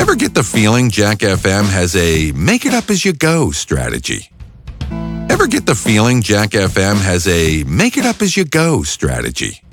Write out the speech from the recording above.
Ever get the feeling Jack FM has a make-it-up-as-you-go strategy? Ever get the feeling Jack FM has a make-it-up-as-you-go strategy?